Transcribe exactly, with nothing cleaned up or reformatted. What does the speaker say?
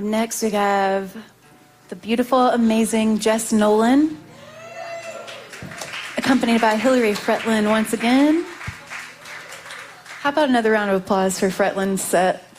Up next, we have the beautiful, amazing Jess Nolan, accompanied by Hillary Fretlin once again. How about another round of applause for Fretlin's set?